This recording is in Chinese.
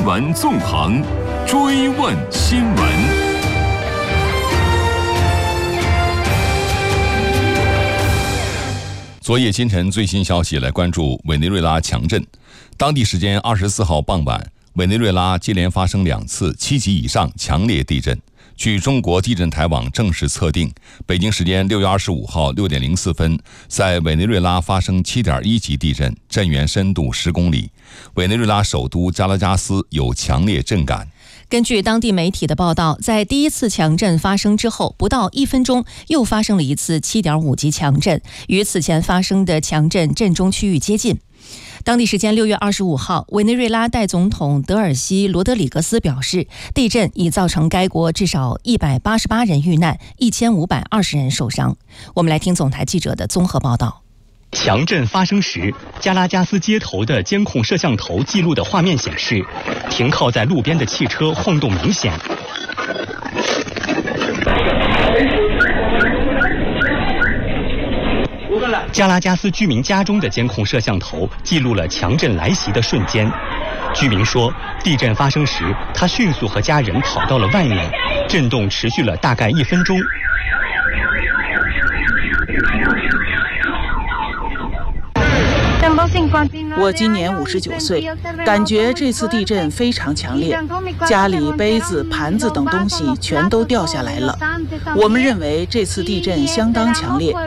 闻纵横，追问新闻。昨夜今晨最新消息，来关注委内瑞拉强震。当地时间24号傍晚，委内瑞拉接连发生2次7级以上强烈地震。据中国地震台网正式测定，北京时间6月25号6点04分，在委内瑞拉发生7.1级地震，震源深度10公里。委内瑞拉首都加拉加斯有强烈震感。 根据当地媒体的报道，在第一次强震发生之后，不到1分钟，又发生了一次7.5级强震，与此前发生的强震震中区域接近。当地时间6月25号，委内瑞拉代总统德尔西·罗德里格斯表示，地震已造成该国至少188人遇难，1520人受伤。我们来听总台记者的综合报道。 强震发生时，加拉加斯街头的监控摄像头记录的画面显示，停靠在路边的汽车晃动明显。加拉加斯居民家中的监控摄像头记录了强震来袭的瞬间。居民说，地震发生时，他迅速和家人跑到了外面，震动持续了大概1分钟。 我今年59岁，感觉这次地震非常强烈，家里杯子、盘子等东西全都掉下来了。我们认为这次地震相当强烈，